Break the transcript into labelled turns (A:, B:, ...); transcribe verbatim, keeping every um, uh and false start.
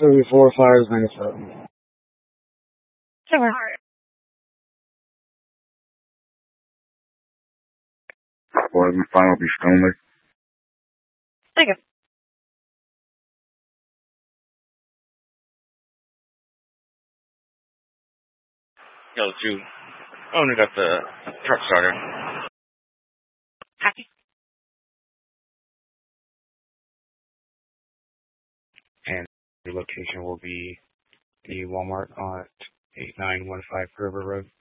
A: seventy-four, five ninety-seven.
B: Sure.
C: Or the final be Stonely.
B: Thank you.
D: Yo, two. Owner got the truck starter.
B: Happy.
E: And the location will be the Walmart on eight nine one five River Road.